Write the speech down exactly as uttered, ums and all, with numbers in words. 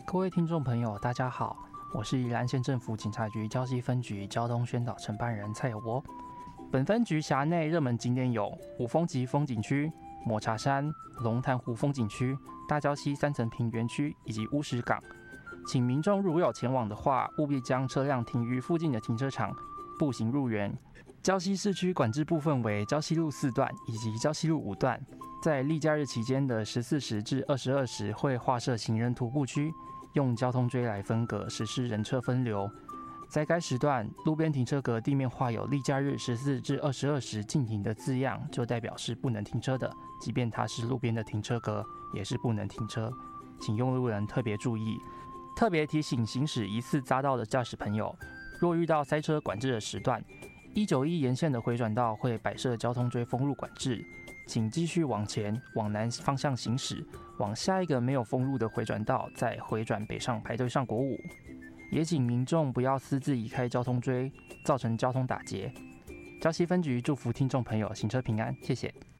各位听众朋友，大家好，我是宜兰县政府警察局礁溪分局交通宣导承办人蔡有窝。本分局辖内热门景点有五峰级风景区、抹茶山、龙潭湖风景区、大礁溪三层坪园区以及乌石港。请民众如有前往的话，务必将车辆停于附近的停车场，步行入园。礁溪市区管制部分为礁溪路四段以及礁溪路五段，在例假日期间的十四时至二十二时会划设行人徒步区，用交通锥来分隔，实施人车分流。在该时段，路边停车格地面画有例假日十四至二十二时禁停的字样，就代表是不能停车的，即便它是路边的停车格，也是不能停车，请用路人特别注意。特别提醒行驶疑似匝道的驾驶朋友，若遇到塞车管制的时段，一九一沿线的回转道会摆设交通锥封路管制，请继续往前往南方向行驶，往下一个没有封路的回转道再回转北上排队上国五。也请民众不要私自移开交通锥，造成交通打结。礁溪分局祝福听众朋友行车平安，谢谢。